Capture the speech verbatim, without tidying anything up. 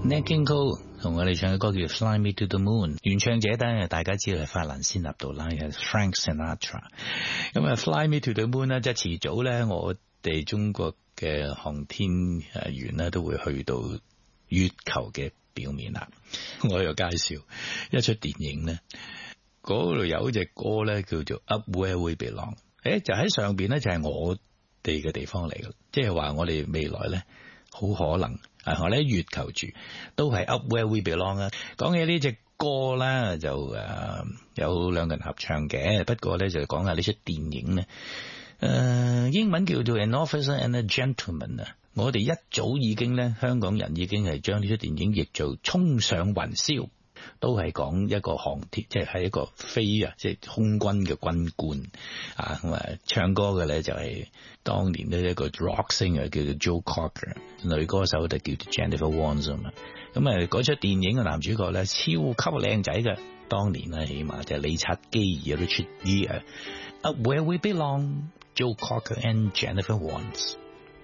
Nat King Cole 同我哋唱嘅歌叫 Fly Me to the Moon， 原唱者咧大家知道係法蘭仙納杜拉嘅 Frank Sinatra。咁啊 Fly Me to the Moon 咧，即係遲早咧，我哋中國嘅航天誒員咧都會去到月球嘅表面啦。我又介紹一出電影咧，嗰度有一隻歌咧叫做 Up Where We Belong， 誒就喺上邊咧就係我哋嘅地方嚟嘅，即係話我哋未來咧好可能啊我哋喺月球住都係 Up Where We Belong 啊。講起呢隻歌咧就誒有兩個人合唱嘅，不過咧就講下呢出電影咧誒英文叫做 An Officer and a Gentleman 啊。我哋一早已經咧香港人已經係將呢出電影譯做衝上雲霄，都係講一個航天，即係係一個飛啊，即係空軍嘅軍官啊。咁啊，唱歌嘅咧就係當年呢一個 rock singer 叫做 Joe Cocker， 女歌手就叫做 Jennifer Warnes 啊嘛。咁啊，嗰出電影嘅男主角咧超級靚仔嘅，當年咧起碼就係理察基爾都出啲啊。Up Where We Belong， Joe Cocker and Jennifer Warnes。